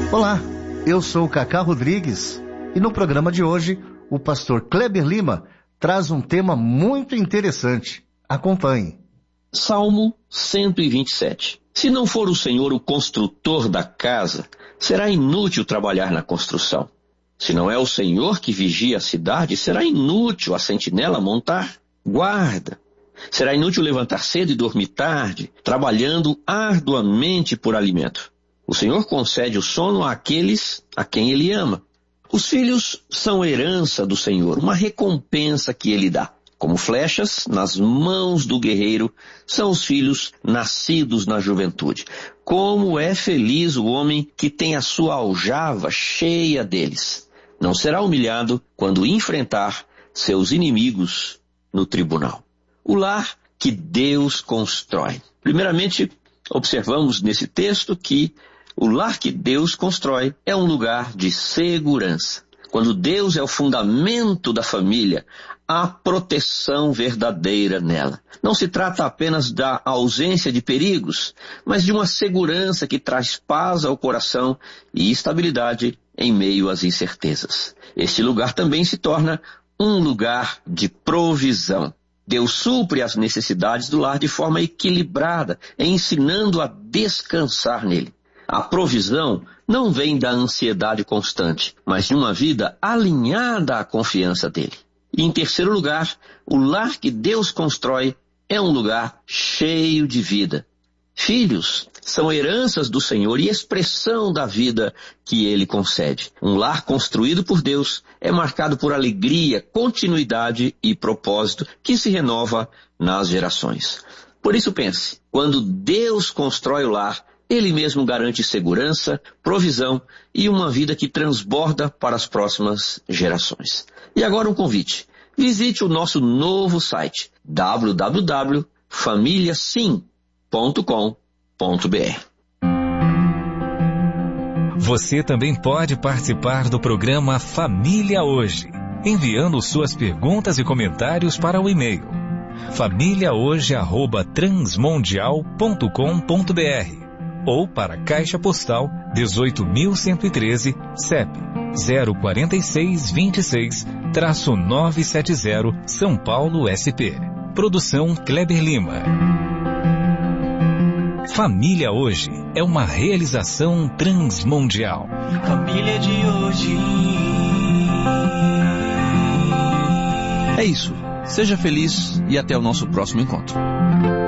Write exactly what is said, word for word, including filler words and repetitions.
Olá, eu sou o Cacá Rodrigues e no programa de hoje o pastor Kleber Lima traz um tema muito interessante. Acompanhe. Salmo cento e vinte e sete. Se não for o Senhor o construtor da casa, será inútil trabalhar na construção. Se não é o Senhor que vigia a cidade, será inútil a sentinela montar guarda. Será inútil levantar cedo e dormir tarde, trabalhando arduamente por alimento. O Senhor concede o sono àqueles a quem Ele ama. Os filhos são herança do Senhor, uma recompensa que Ele dá. Como flechas nas mãos do guerreiro, são os filhos nascidos na juventude. Como é feliz o homem que tem a sua aljava cheia deles. Não será humilhado quando enfrentar seus inimigos no tribunal. O lar que Deus constrói. Primeiramente, observamos nesse texto que o lar que Deus constrói é um lugar de segurança. Quando Deus é o fundamento da família, há proteção verdadeira nela. Não se trata apenas da ausência de perigos, mas de uma segurança que traz paz ao coração e estabilidade em meio às incertezas. Este lugar também se torna um lugar de provisão. Deus supre as necessidades do lar de forma equilibrada, ensinando a descansar nele. A provisão não vem da ansiedade constante, mas de uma vida alinhada à confiança dele. E em terceiro lugar, o lar que Deus constrói é um lugar cheio de vida. Filhos são heranças do Senhor e expressão da vida que Ele concede. Um lar construído por Deus é marcado por alegria, continuidade e propósito que se renova nas gerações. Por isso pense, quando Deus constrói o lar, Ele mesmo garante segurança, provisão e uma vida que transborda para as próximas gerações. E agora um convite. Visite o nosso novo site w w w ponto família sim ponto com ponto b r. Você também pode participar do programa Família Hoje, enviando suas perguntas e comentários para o e-mail família hoje arroba transmundial ponto com ponto b r ou para a Caixa Postal dezoito mil cento e treze, C E P zero quatro seis dois seis, nove sete zero, São Paulo, S P. Produção Kleber Lima. Família Hoje é uma realização transmundial. Família de hoje. É isso. Seja feliz e até o nosso próximo encontro.